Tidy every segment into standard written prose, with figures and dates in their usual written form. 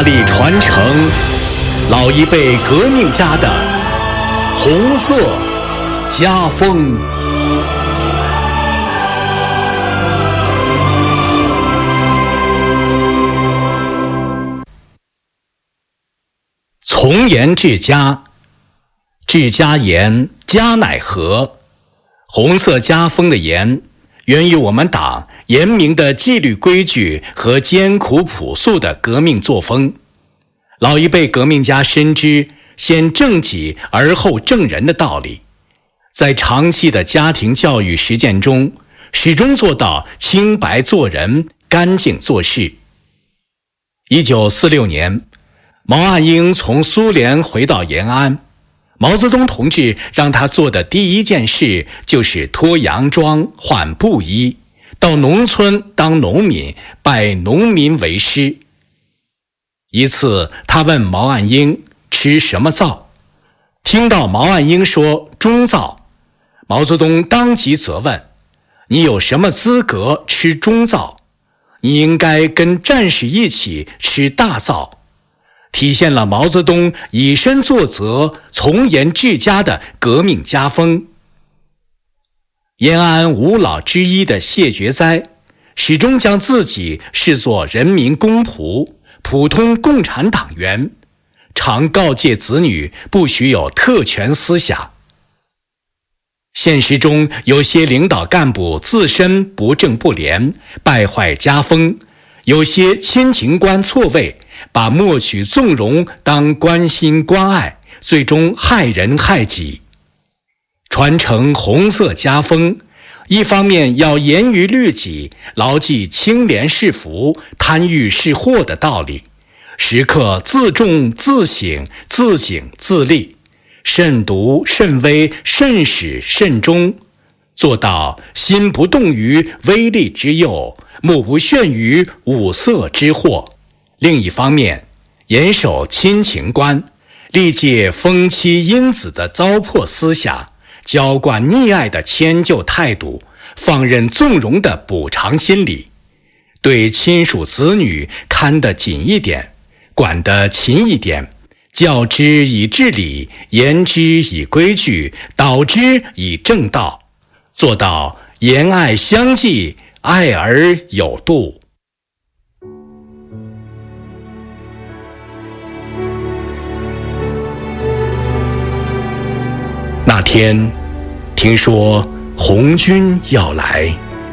大力传承老一辈革命家的红色家风。从严治家，治家严，家乃和。红色家风的严，源于我们党严明的纪律规矩和艰苦朴素的革命作风。老一辈革命家深知先正己而后正人的道理，在长期的家庭教育实践中，始终做到清白做人，干净做事。1946年，毛岸英从苏联回到延安，毛泽东同志让他做的第一件事就是脱洋装换布衣，到农村当农民，拜农民为师。一次他问毛岸英吃什么皂，听到毛岸英说中皂，毛泽东当即责问：你有什么资格吃中皂？你应该跟战士一起吃大皂。体现了毛泽东以身作则、从严治家的革命家风。延安五老之一的谢觉哉，始终将自己视作人民公仆、普通共产党员，常告诫子女不许有特权思想。现实中有些领导干部自身不正不廉，败坏家风，有些亲情观错位，把默许纵容当关心关爱，最终害人害己。传承红色家风，一方面要严于律己，牢记清廉是福、贪欲是祸的道理，时刻自重自省、自警自立，慎独慎微、慎始慎终，做到心不动于威力之诱，目不眩于五色之祸。另一方面，严守亲情观，历戒风妻荫子的糟粕思想，娇惯溺爱的迁就态度，放任纵容的补偿心理，对亲属子女看得紧一点，管得勤一点，教之以治理，严之以规矩，导之以正道，做到严爱相济，爱而有度。那天听说红军要来，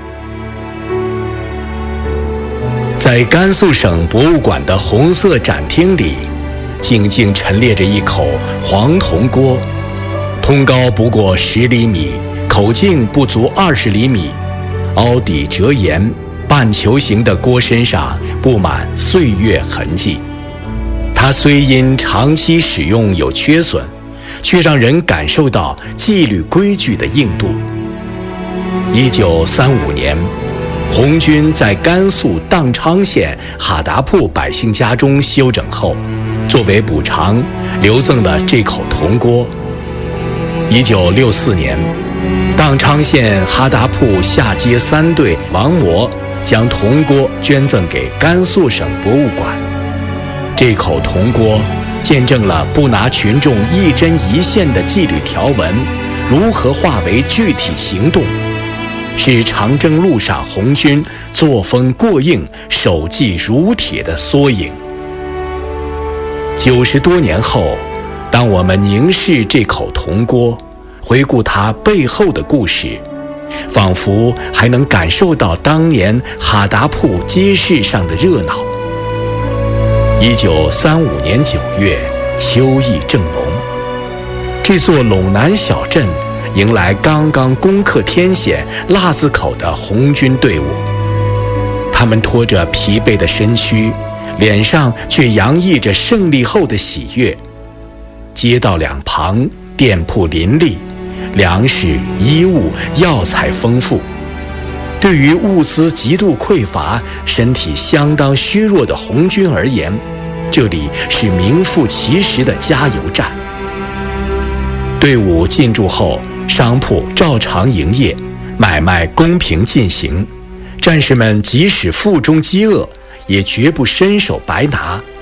在甘肃省博物馆的红色展厅里，静静陈列着一口黄铜锅，通高不过10厘米，口径不足20厘米，凹底折沿，半球形的锅身上布满岁月痕迹。它虽因长期使用有缺损，却让人感受到纪律规矩的硬度。1935年，红军在甘肃宕昌县哈达铺百姓家中休整后，作为补偿，留赠了这口铜锅。1964年，宕昌县哈达铺下街3队王模将铜锅捐赠给甘肃省博物馆。这口铜锅见证了不拿群众一针一线的纪律条文如何化为具体行动，是长征路上红军作风过硬、守纪如铁的缩影。90多年后，当我们凝视这口铜锅，回顾它背后的故事，仿佛还能感受到当年哈达铺街市上的热闹。1935年9月，秋意正浓，这座陇南小镇迎来刚刚攻克天险腊子口的红军队伍。他们拖着疲惫的身躯，脸上却洋溢着胜利后的喜悦。街道两旁店铺林立，粮食、衣物、药材丰富。对于物资极度匮乏、身体相当虚弱的红军而言，这里是名副其实的加油站。队伍进驻后，商铺照常营业，买卖公平进行。战士们即使腹中饥饿，也绝不伸手白拿。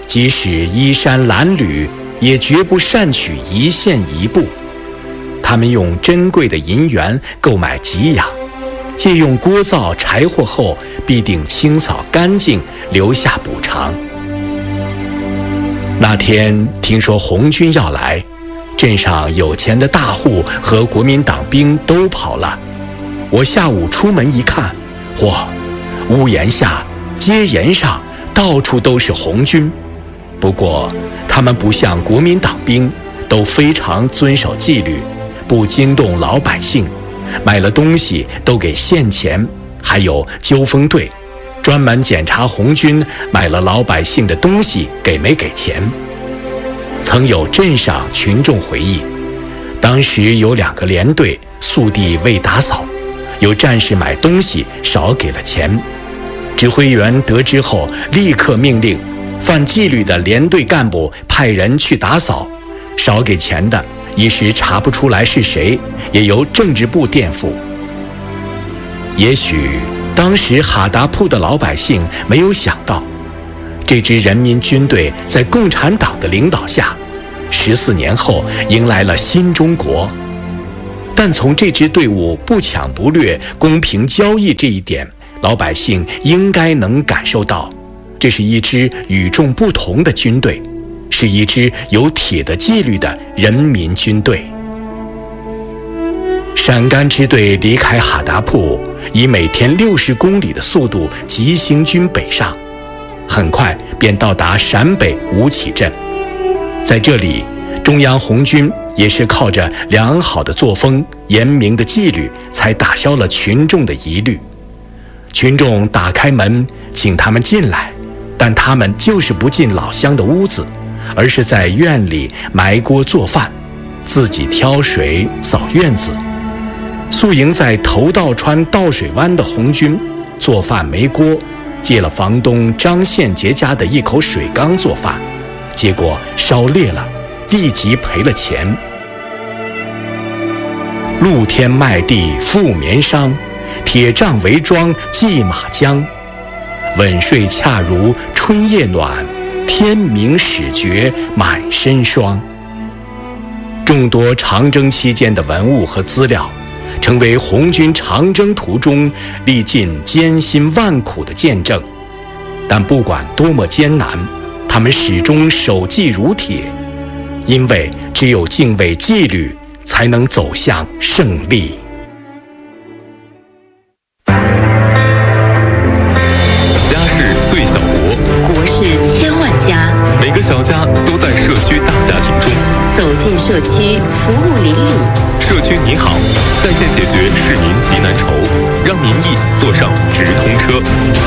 即使衣衫褴褛，也绝不擅取一线一步。他们用珍贵的银元购买给养，借用锅灶柴火后，必定清扫干净，留下补偿。那天听说红军要来，镇上有钱的大户和国民党兵都跑了。我下午出门一看，嚯，屋檐下、街沿上到处都是红军。不过他们不像国民党兵，都非常遵守纪律，不惊动老百姓，买了东西都给现钱，还有纠锋队专门检查红军买了老百姓的东西给没给钱。曾有镇上群众回忆，当时有2个连队宿地未打扫，有战士买东西少给了钱，指挥员得知后立刻命令犯纪律的连队干部派人去打扫，少给钱的一时查不出来是谁，也由政治部垫付。也许当时哈达铺的老百姓没有想到，这支人民军队在共产党的领导下，14年后迎来了新中国。但从这支队伍不抢不掠、公平交易这一点，老百姓应该能感受到，这是一支与众不同的军队，是一支有铁的纪律的人民军队。陕甘支队离开哈达铺，以每天60公里的速度急行军北上，很快便到达陕北吴起镇。在这里，中央红军也是靠着良好的作风、严明的纪律，才打消了群众的疑虑。群众打开门请他们进来，但他们就是不进老乡的屋子，而是在院里埋锅做饭，自己挑水扫院子。宿营在头道川倒水湾的红军做饭没锅，借了房东张宪杰家的一口水缸做饭，结果烧裂了，立即赔了钱。露天麦地覆棉裳，铁杖围庄系马缰。稳睡恰如春夜暖，天明始觉满身霜。众多长征期间的文物和资料，成为红军长征途中历尽艰辛万苦的见证。但不管多么艰难，他们始终守纪如铁，因为只有敬畏纪律，才能走向胜利。 家是最小国， 国是千万家。 每个小家都在社区大家庭中。 走进社区，服务邻里。 社区你好，在线解决市民急难愁，让民意坐上直通车。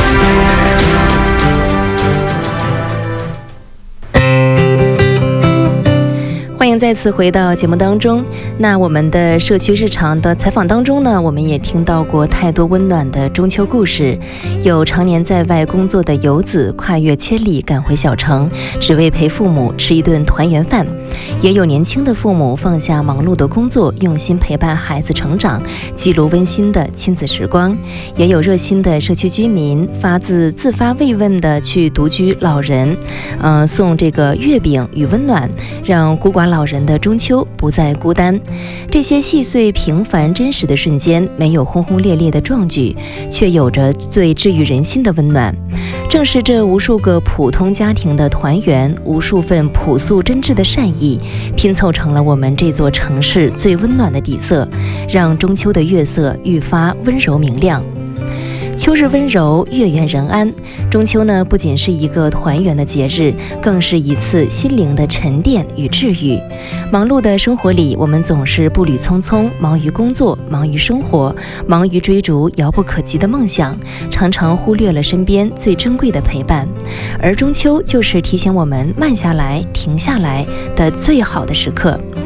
欢迎再次回到节目当中。那我们的社区日常的采访当中呢，我们也听到过太多温暖的中秋故事，有常年在外工作的游子跨越千里赶回小城，只为陪父母吃一顿团圆饭，也有年轻的父母放下忙碌的工作，用心陪伴孩子成长，记录温馨的亲子时光，也有热心的社区居民自发慰问的去独居老人，送这个月饼与温暖，让孤寡老人的中秋不再孤单。这些细碎平凡真实的瞬间，没有轰轰烈烈的壮举，却有着最治愈人心的温暖。正是这无数个普通家庭的团圆，无数份朴素真挚的善意，拼凑成了我们这座城市最温暖的底色，让中秋的月色愈发温柔明亮。秋日温柔，月圆人安。中秋呢，不仅是一个团圆的节日，更是一次心灵的沉淀与治愈。忙碌的生活里，我们总是步履匆匆，忙于工作，忙于生活，忙于追逐遥不可及的梦想，常常忽略了身边最珍贵的陪伴。而中秋就是提醒我们慢下来、停下来的最好的时刻。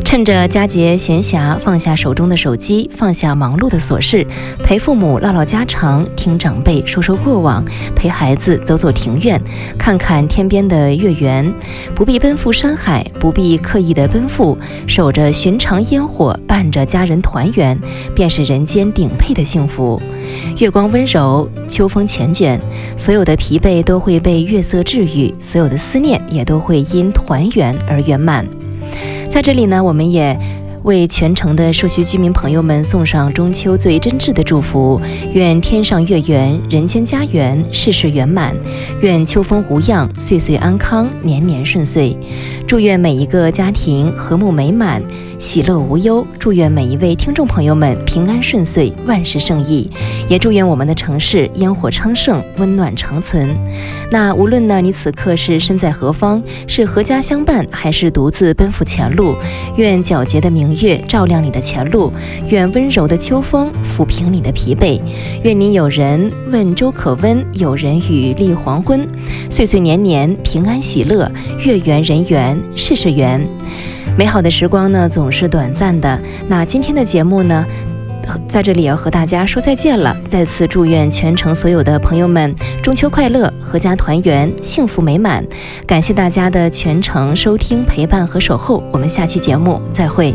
趁着佳节闲暇，放下手中的手机，放下忙碌的琐事，陪父母唠唠家常，听长辈说说过往，陪孩子走走庭院，看看天边的月圆。不必奔赴山海，不必刻意的奔赴，守着寻常烟火，伴着家人团圆，便是人间顶配的幸福。月光温柔，秋风缱绻，所有的疲惫都会被月色治愈，所有的思念也都会因团圆而圆满。在这里呢，我们也为全城的社区居民朋友们送上中秋最真挚的祝福，愿天上月圆，人间家园，事事圆满，愿秋风无恙，岁岁安康，年年顺遂。祝愿每一个家庭和睦美满，喜乐无忧。祝愿每一位听众朋友们平安顺遂，万事胜意。也祝愿我们的城市烟火昌盛，温暖长存。那无论呢你此刻是身在何方，是阖家相伴，还是独自奔赴前路，愿皎洁的明月照亮你的前路，愿温柔的秋风抚平你的疲惫，愿你有人问粥可温，有人语立黄昏，岁岁年年平安喜乐，月圆人圆，事事圆。美好的时光呢总是短暂的，那今天的节目呢在这里要和大家说再见了。再次祝愿全城所有的朋友们中秋快乐，阖家团圆，幸福美满。感谢大家的全程收听、陪伴和守候，我们下期节目再会。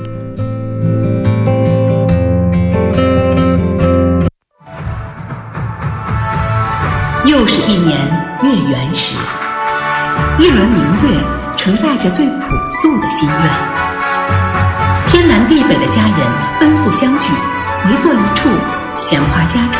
又是一年月圆时，一轮明月承载着最朴素的心愿。天南地北的家人奔赴相聚，围坐一处，闲话家常。